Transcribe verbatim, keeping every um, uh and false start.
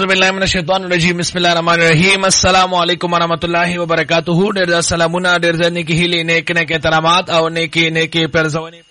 بالله من الشیطان الرجیم بسم الله الرحمن الرحیم السلام علیکم ورحمۃ اللہ وبرکاتہ. ډیر سلامونه، ډیر ځنه کې هلي نیک نیک احترامات او نیکی نیکی پرځونی